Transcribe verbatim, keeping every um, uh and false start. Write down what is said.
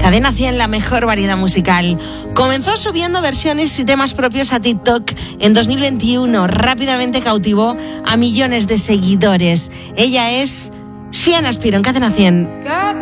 Cadena cien, la mejor variedad musical. Comenzó subiendo versiones y temas propios a TikTok en dos mil veintiuno. Rápidamente cautivó a millones de seguidores. Ella es Sienna Spiro en Cadena cien.